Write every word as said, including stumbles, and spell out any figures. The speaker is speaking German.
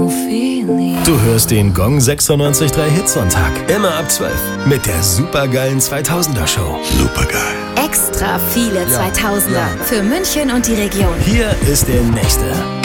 so viel Liebe. Du hörst den Gong sechsundneunzig Komma drei Hitsonntag. Immer ab zwölf. Mit der supergeilen zweitausender-Show. Supergeil. Extra viele zweitausender für München und die Region. Hier ist der nächste